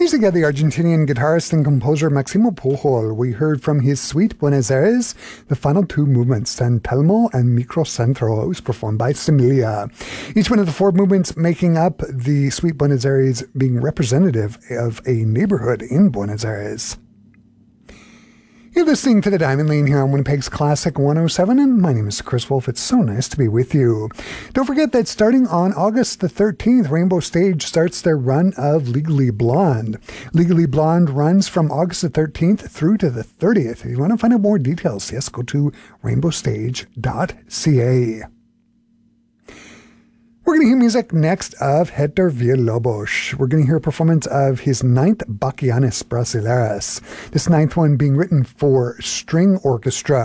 music of the Argentinian guitarist and composer Maximo Pujol. We heard from his suite Buenos Aires, the final two movements, San Telmo and Microcentro. It was performed by Similia. Each one of the four movements making up the suite Buenos Aires being representative of a neighborhood in Buenos Aires. You're listening to The Diamond Lane here on Winnipeg's Classic 107, and my name is Chris Wolf. It's so nice to be with you. Don't forget that starting on August the 13th, Rainbow Stage starts their run of Legally Blonde. Legally Blonde runs from August the 13th through to the 30th. If you want to find out more details, yes, go to rainbowstage.ca. We're going to hear music next of Hector Villalobos. We're going to hear a performance of his ninth Bachianas Brasileiras. This ninth one being written for string orchestra.